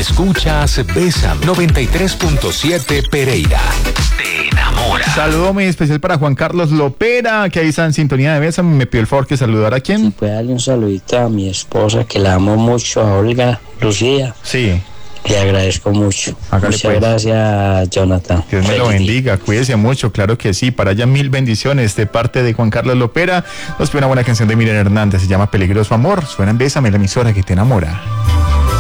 escuchas Bésame 93.7 Pereira. Te enamora. Saludo muy especial para Juan Carlos Lopera, que ahí está en sintonía de Bésame. Me pidió el favor que saludara a quién. Si puede darle un saludito a mi esposa, que la amo mucho, a Olga Lucía. Sí. Le agradezco mucho. Hágale, Muchas pues. gracias, Jonathan. Dios me lo Feliz día. bendiga, cuídese mucho, claro que sí. Para allá 1000 bendiciones de parte de Juan Carlos Lopera. Nos pide una buena canción de Miriam Hernández, se llama Peligroso Amor. Suena en Bésame, la emisora que te enamora.